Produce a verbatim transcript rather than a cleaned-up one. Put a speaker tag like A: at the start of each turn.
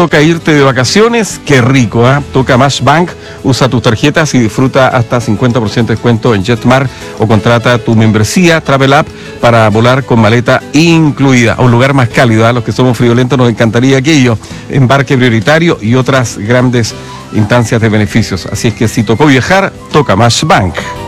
A: toca irte de vacaciones, qué rico, ¿eh? Toca Mashbank, usa tus tarjetas y disfruta hasta cincuenta por ciento de descuento en Jetmar o contrata tu membresía Travel App para volar con maleta incluida. A un lugar más cálido, a los que somos friolentos nos encantaría aquello, embarque prioritario y otras grandes instancias de beneficios. Así es que si tocó viajar, toca Mashbank.